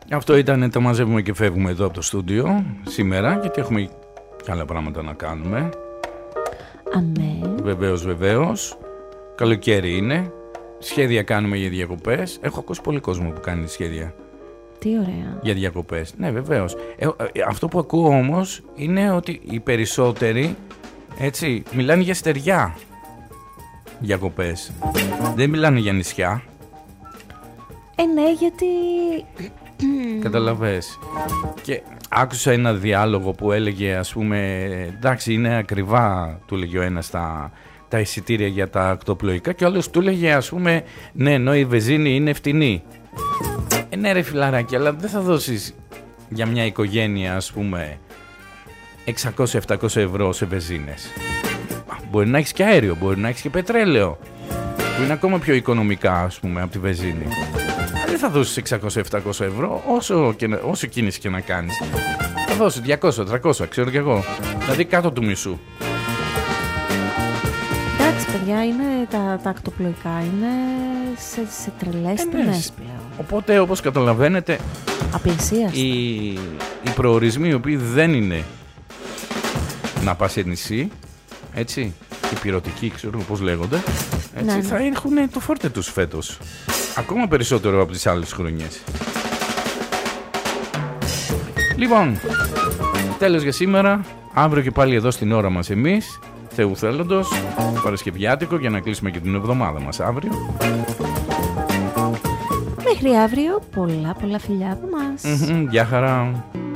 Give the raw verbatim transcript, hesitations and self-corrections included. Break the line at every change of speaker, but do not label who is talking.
Αυτό ήταν το μαζεύουμε και φεύγουμε εδώ από το στούντιο σήμερα, γιατί έχουμε και άλλα πράγματα να κάνουμε.
Αμέ.
Βεβαίως, βεβαίως. Καλοκαίρι είναι. Σχέδια κάνουμε για διακοπές. Έχω ακούσει πολύ κόσμο που κάνει σχέδια.
Τι ωραία.
Για διακοπές. Ναι, βεβαίως. Ε, ε, αυτό που ακούω όμως είναι ότι οι περισσότεροι, έτσι, μιλάνε για στεριά διακοπές. Δεν μιλάνε για νησιά.
Ε, ναι, γιατί...
Καταλαβες. Και άκουσα ένα διάλογο που έλεγε, ας πούμε, εντάξει, είναι ακριβά, του έλεγε ο ένας, τα, τα εισιτήρια για τα ακτοπλοϊκά, και ο άλλος του έλεγε, ας πούμε, ναι, ενώ η βενζίνη είναι φτηνή. Ε, ναι ρε φιλαράκι, αλλά δεν θα δώσεις για μια οικογένεια, ας πούμε, εξακόσια με επτακόσια ευρώ σε βενζίνες. Μπορεί να έχεις και αέριο, μπορεί να έχεις και πετρέλαιο, που είναι ακόμα πιο οικονομικά, ας πούμε, από τη βενζίνη. Δεν θα δώσεις εξακόσια με επτακόσια ευρώ όσο, και, όσο κίνηση και να κάνεις. Θα δώσεις διακόσια με τριακόσια, ξέρω κι εγώ. Δηλαδή κάτω του μισού.
Εντάξει, παιδιά, είναι, τα, τα ακτοπλοϊκά είναι σε, σε τρελές τιμές πλέον.
Οπότε, όπως καταλαβαίνετε,
απλησίαστα.
Οι, οι προορισμοί οι οποίοι δεν είναι να πας σε νησί, έτσι, οι πυρωτικοί, ξέρω πώς λέγονται, έτσι, ναι, θα έχουν το φόρτε τους φέτος. Ακόμα περισσότερο από τις άλλες χρονιές. Λοιπόν, τέλος για σήμερα. Αύριο και πάλι εδώ στην ώρα μας εμείς, Θεού θέλοντος, Παρασκευιάτικο, για να κλείσουμε και την εβδομάδα μας αύριο.
Μέχρι αύριο, πολλά πολλά φιλιά από μας.
Mm-hmm, γεια χαρά.